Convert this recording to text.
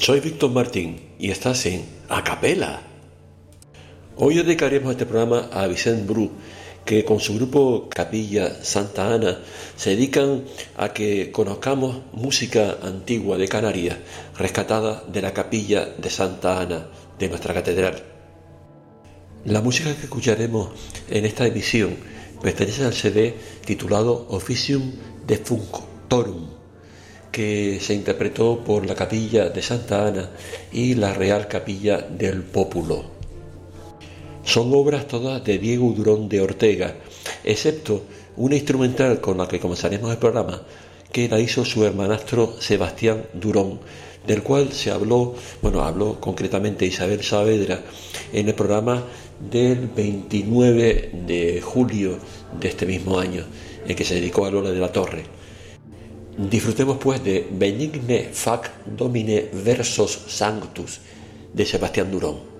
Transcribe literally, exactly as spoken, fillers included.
Soy Víctor Martín y estás en Acapela. Hoy dedicaremos este programa a Vicent Bru, que con su grupo Capilla Santa Ana se dedican a que conozcamos música antigua de Canarias, rescatada de la Capilla de Santa Ana de nuestra catedral. La música que escucharemos en esta emisión pertenece al C D titulado Officium Defunctorum, que se interpretó por la Capilla de Santa Ana y la Real Capilla del Pópulo. Son obras todas de Diego Durón de Ortega, excepto una instrumental con la que comenzaremos el programa, que la hizo su hermanastro Sebastián Durón, del cual se habló, bueno, habló concretamente Isabel Saavedra en el programa del veintinueve de julio de este mismo año, en que se dedicó a Lola de la Torre. Disfrutemos pues de Benigne Fac Domine Versos Sanctus de Sebastián Durón.